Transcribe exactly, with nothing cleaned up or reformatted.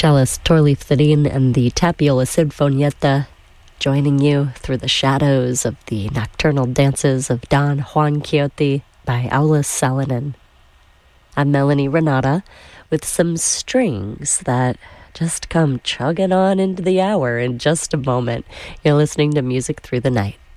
cellist Torleif Thedin and the Tapiola Sinfonietta, joining you through the shadows of the nocturnal dances of Don Juan Quixote by Aulis Salonen. I'm Melanie Renata with some strings that just come chugging on into the hour in just a moment. You're listening to Music Through the Night.